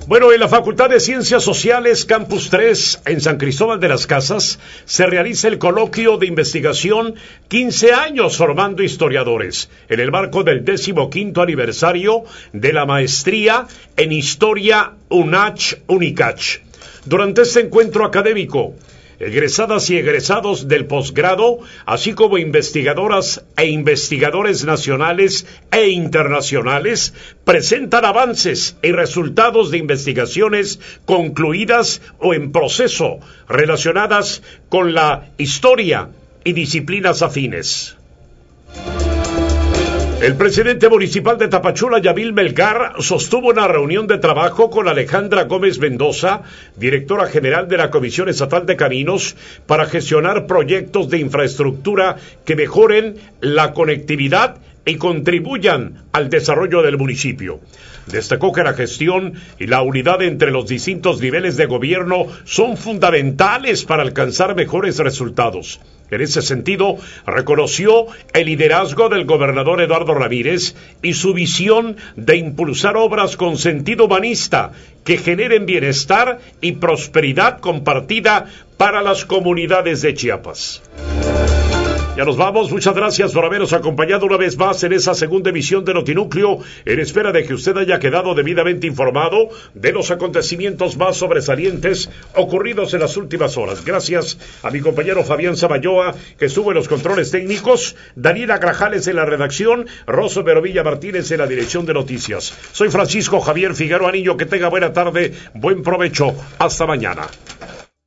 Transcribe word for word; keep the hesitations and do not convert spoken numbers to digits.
Bueno, en la Facultad de Ciencias Sociales, Campus tres, en San Cristóbal de las Casas, se realiza el coloquio de investigación quince años formando historiadores, en el marco del decimoquinto aniversario de la maestría en Historia UNACH-UNICACH. Durante este encuentro académico, egresadas y egresados del posgrado, así como investigadoras e investigadores nacionales e internacionales, presentan avances y resultados de investigaciones concluidas o en proceso relacionadas con la historia y disciplinas afines. El presidente municipal de Tapachula, Yamil Melgar, sostuvo una reunión de trabajo con Alejandra Gómez Mendoza, directora general de la Comisión Estatal de Caminos, para gestionar proyectos de infraestructura que mejoren la conectividad y contribuyan al desarrollo del municipio. Destacó que la gestión y la unidad entre los distintos niveles de gobierno son fundamentales para alcanzar mejores resultados. En ese sentido, reconoció el liderazgo del gobernador Eduardo Ramírez y su visión de impulsar obras con sentido humanista que generen bienestar y prosperidad compartida para las comunidades de Chiapas. Ya nos vamos, muchas gracias por habernos acompañado una vez más en esa segunda emisión de Notinúcleo, en espera de que usted haya quedado debidamente informado de los acontecimientos más sobresalientes ocurridos en las últimas horas. Gracias a mi compañero Fabián Sabayoa, que estuvo en los controles técnicos, Daniela Grajales en la redacción, Rosso Verovilla Martínez en la dirección de noticias. Soy Francisco Javier Figueroa Niño, que tenga buena tarde, buen provecho, hasta mañana.